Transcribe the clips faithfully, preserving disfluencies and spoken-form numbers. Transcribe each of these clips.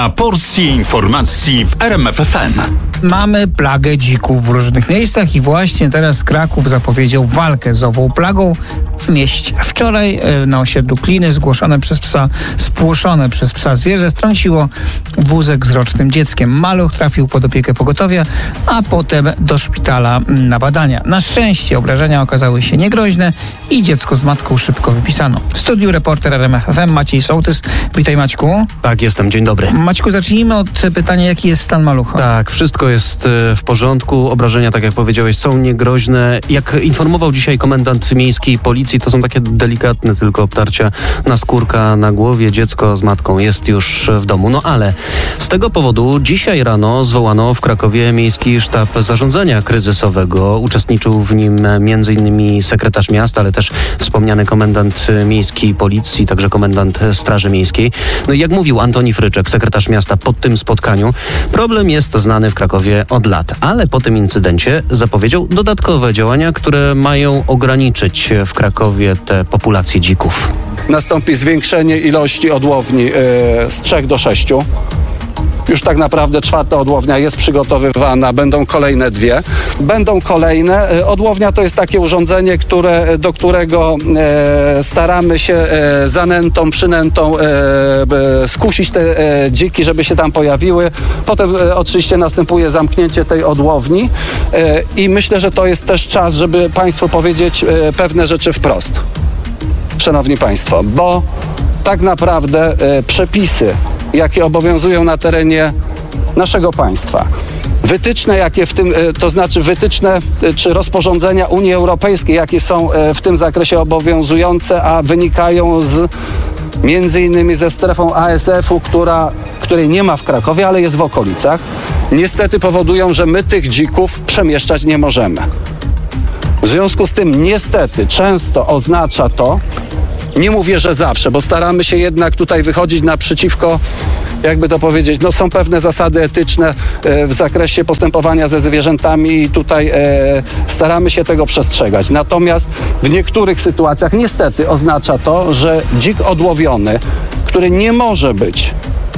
A porcji informacji w R M F F M. Mamy plagę dzików w różnych miejscach i właśnie teraz Kraków zapowiedział walkę z ową plagą w mieście. Wczoraj na osiedlu Kliny zgłoszone przez psa, spłoszone przez psa zwierzę strąciło wózek z rocznym dzieckiem. Maluch trafił pod opiekę pogotowia, a potem do szpitala na badania. Na szczęście obrażenia okazały się niegroźne i dziecko z matką szybko wypisano. W studiu reporter R M F F M Maciej Sołtys. Witaj, Maćku. Tak, jestem. Dzień dobry. Maćku, zacznijmy od pytania, jaki jest stan malucha. Tak, wszystko jest w porządku. Obrażenia, tak jak powiedziałeś, są niegroźne. Jak informował dzisiaj komendant miejskiej policji, to są takie delikatne tylko obtarcia naskórka na głowie. Dziecko z matką jest już w domu. No ale z tego powodu dzisiaj rano zwołano w Krakowie Miejski Sztab Zarządzania Kryzysowego. Uczestniczył w nim między innymi sekretarz miasta, ale też wspomniany komendant miejskiej policji, także komendant Straży Miejskiej. No i jak mówił Antoni Fryczek, sekretarz miasta, po tym spotkaniu, problem jest znany w Krakowie od lat, ale po tym incydencie zapowiedział dodatkowe działania, które mają ograniczyć w Krakowie tę populację dzików. Nastąpi zwiększenie ilości odłowni yy, z trzech do sześciu. Już tak naprawdę czwarta odłownia jest przygotowywana, będą kolejne dwie. Będą kolejne. Odłownia to jest takie urządzenie, które, do którego e, staramy się e, zanętą, przynętą e, skusić te e, dziki, żeby się tam pojawiły. Potem e, oczywiście następuje zamknięcie tej odłowni e, i myślę, że to jest też czas, żeby Państwu powiedzieć e, pewne rzeczy wprost. Szanowni Państwo, bo tak naprawdę e, przepisy, jakie obowiązują na terenie naszego państwa. Wytyczne, jakie w tym, to znaczy wytyczne czy rozporządzenia Unii Europejskiej, jakie są w tym zakresie obowiązujące, a wynikają z między innymi ze strefą A S F u, która, której nie ma w Krakowie, ale jest w okolicach, niestety powodują, że my tych dzików przemieszczać nie możemy. W związku z tym niestety często oznacza to, nie mówię, że zawsze, bo staramy się jednak tutaj wychodzić naprzeciwko, jakby to powiedzieć, no są pewne zasady etyczne e, w zakresie postępowania ze zwierzętami i tutaj e, staramy się tego przestrzegać. Natomiast w niektórych sytuacjach niestety oznacza to, że dzik odłowiony, który nie może być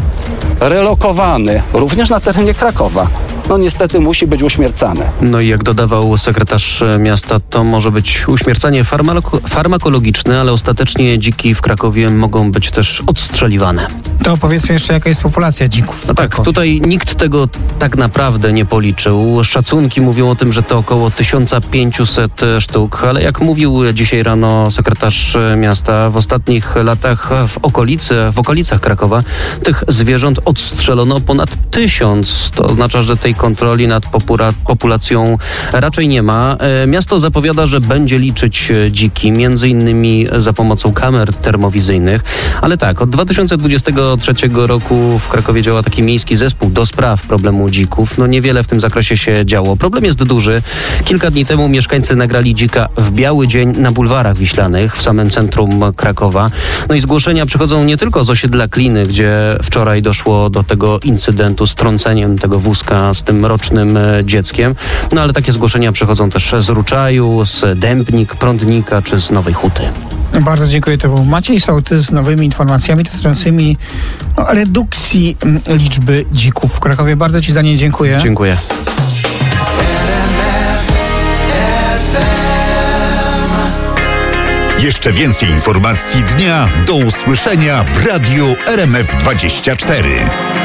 relokowany również na terenie Krakowa, no niestety musi być uśmiercany. No i jak dodawał sekretarz miasta, to może być uśmiercanie farmako- farmakologiczne, ale ostatecznie dziki w Krakowie mogą być też odstrzeliwane. To powiedzmy jeszcze, jaka jest populacja dzików. No tak, tutaj nikt tego tak naprawdę nie policzył. Szacunki mówią o tym, że to około tysiąc pięćset sztuk, ale jak mówił dzisiaj rano sekretarz miasta, w ostatnich latach w okolicy, w okolicach Krakowa tych zwierząt odstrzelono ponad tysiąc. To oznacza, że tej kontroli nad popura- populacją raczej nie ma. E, miasto zapowiada, że będzie liczyć dziki, między innymi za pomocą kamer termowizyjnych. Ale tak, od dwa tysiące dwudziestego trzeciego roku w Krakowie działa taki miejski zespół do spraw problemu dzików. No niewiele w tym zakresie się działo. Problem jest duży. Kilka dni temu mieszkańcy nagrali dzika w biały dzień na bulwarach wiślanych w samym centrum Krakowa. No i zgłoszenia przychodzą nie tylko z osiedla Kliny, gdzie wczoraj doszło do tego incydentu z trąceniem tego wózka z tym rocznym dzieckiem. No ale takie zgłoszenia przychodzą też z Ruczaju, z Dębnik, Prądnika czy z Nowej Huty. Bardzo dziękuję. To był Maciej Sołtys z nowymi informacjami dotyczącymi no, redukcji m, liczby dzików w Krakowie. Bardzo Ci za nie dziękuję. Dziękuję. Jeszcze więcej informacji dnia do usłyszenia w Radiu R M F dwadzieścia cztery.